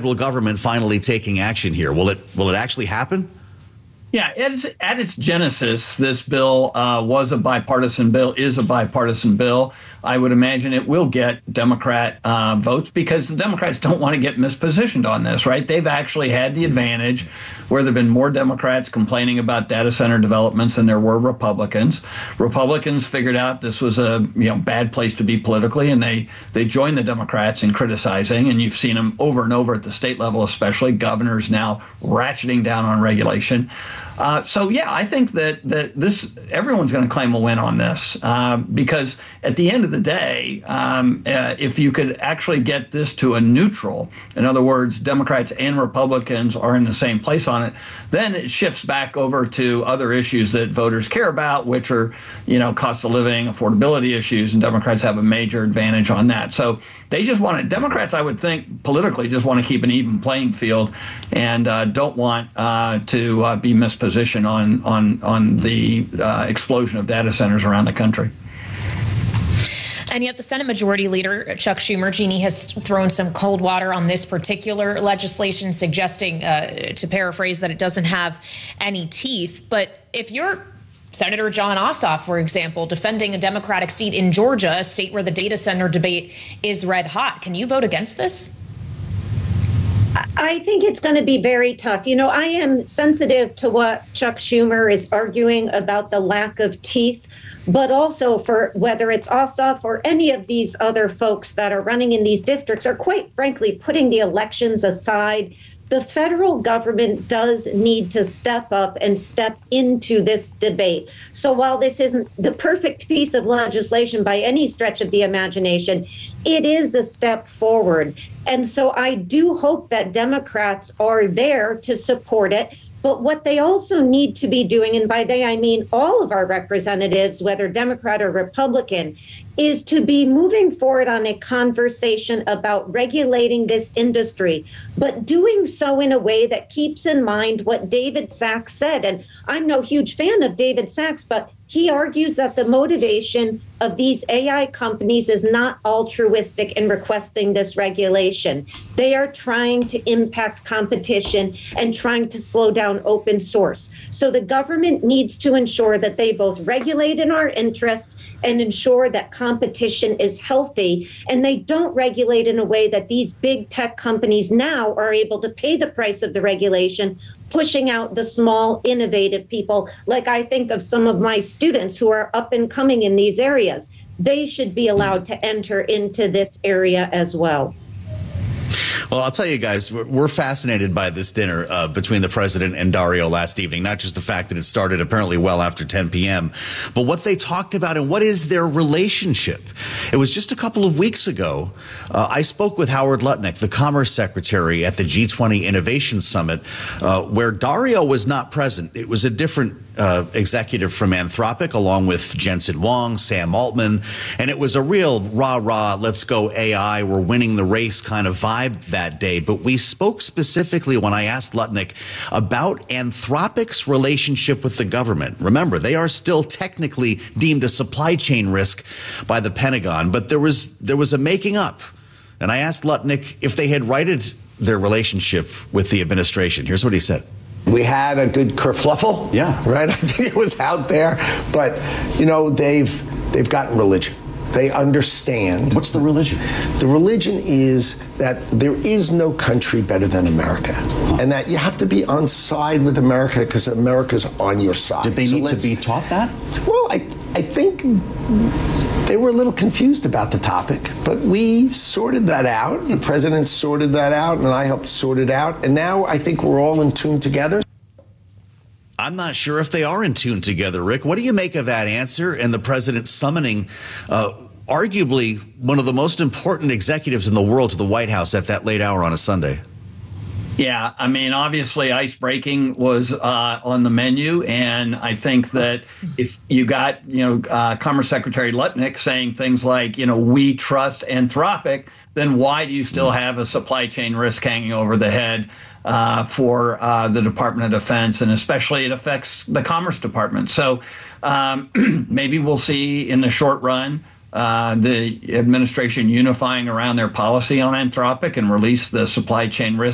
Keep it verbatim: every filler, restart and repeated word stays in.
federal government finally taking action here. Will it will it actually happen? Yeah, at its, at its genesis, this bill uh, was a bipartisan bill, is a bipartisan bill. I would imagine it will get Democrat uh, votes because the Democrats don't want to get mispositioned on this, right? They've actually had the advantage where there have been more Democrats complaining about data center developments than there were Republicans. Republicans figured out this was a you know bad place to be politically, and they they joined the Democrats in criticizing. And you've seen them over and over at the state level, especially governors now ratcheting down on regulation. Uh, so yeah, I think that that this everyone's going to claim a win on this uh, because at the end of the day, um, uh, if you could actually get this to a neutral, in other words, Democrats and Republicans are in the same place on it, then it shifts back over to other issues that voters care about, which are you know cost of living, affordability issues, and Democrats have a major advantage on that. So they just want to Democrats, I would think, politically just want to keep an even playing field and uh, don't want uh, to uh, be mispositioned. Position on on on the uh, explosion of data centers around the country. And yet the Senate Majority Leader, Chuck Schumer, Jeannie, has thrown some cold water on this particular legislation, suggesting, uh, to paraphrase, that it doesn't have any teeth. But if you're Senator Jon Ossoff, for example, defending a Democratic seat in Georgia, a state where the data center debate is red hot, can you vote against this? I think it's going to be very tough. You know, I am sensitive to what Chuck Schumer is arguing about the lack of teeth, but also for whether it's Ossoff or any of these other folks that are running in these districts are quite frankly putting the elections aside. The federal government does need to step up and step into this debate. So while this isn't the perfect piece of legislation by any stretch of the imagination, it is a step forward. And so I do hope that Democrats are there to support it. But what they also need to be doing, and by they I mean all of our representatives, whether Democrat or Republican, is to be moving forward on a conversation about regulating this industry, but doing so in a way that keeps in mind what David Sacks said. And I'm no huge fan of David Sacks, but he argues that the motivation of these A I companies is not altruistic in requesting this regulation. They are trying to impact competition and trying to slow down open source. So the government needs to ensure that they both regulate in our interest and ensure that competition is healthy, and they don't regulate in a way that these big tech companies now are able to pay the price of the regulation, pushing out the small, innovative people, like I think of some of my students who are up and coming in these areas. They should be allowed to enter into this area as well. Well, I'll tell you guys, we're fascinated by this dinner uh, between the president and Dario last evening, not just the fact that it started apparently well after ten p.m., but what they talked about and what is their relationship. It was just a couple of weeks ago, uh, I spoke with Howard Lutnick, the Commerce Secretary at the G twenty Innovation Summit, uh, where Dario was not present. It was a different Uh, executive from Anthropic, along with Jensen Huang, Sam Altman, and it was a real rah-rah, let's go A I, we're winning the race kind of vibe that day. But we spoke specifically when I asked Lutnick about Anthropic's relationship with the government. Remember, they are still technically deemed a supply chain risk by the Pentagon, but there was there was a making up. And I asked Lutnick if they had righted their relationship with the administration. Here's what he said. We had a good kerfluffle, yeah, right? I think it was out there, but you know they've they've gotten religion. They understand. What's the religion? The religion is that there is no country better than America, huh. and that you have to be on side with America because America's on your side. Did they so need to be taught that? Well, I I think they were a little confused about the topic, but we sorted that out. The president sorted that out, and I helped sort it out. And now I think we're all in tune together. I'm not sure if they are in tune together, Rick. What do you make of that answer and the president summoning uh, arguably one of the most important executives in the world to the White House at that late hour on a Sunday? Yeah, I mean, obviously, ice breaking was uh, on the menu, and I think that if you got, you know, uh, Commerce Secretary Lutnick saying things like, you know, we trust Anthropic, then why do you still have a supply chain risk hanging over the head uh, for uh, the Department of Defense, and especially it affects the Commerce Department? So um, maybe we'll see in the short run Uh, the administration unifying around their policy on Anthropic and release the supply chain risk